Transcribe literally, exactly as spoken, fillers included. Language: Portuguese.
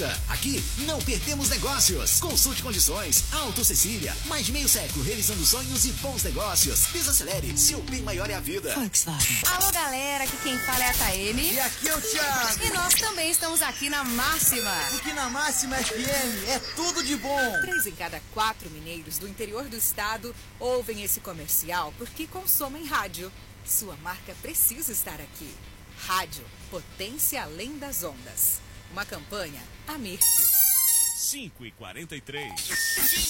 Vista. Aqui não perdemos negócios. Consulte condições. Auto Cecília. Mais de meio século realizando sonhos e bons negócios. Desacelere. Seu bem maior é a vida. Volkswagen. Alô, galera. Aqui quem fala é a Taene. E aqui é o Thiago. E nós também estamos aqui na Máxima. Porque na Máxima F M é tudo de bom. Três em cada quatro mineiros do interior do estado ouvem esse comercial porque consomem rádio. Sua marca precisa estar aqui. Rádio, potência além das ondas. Uma campanha Amirte. cinco e quarenta e três.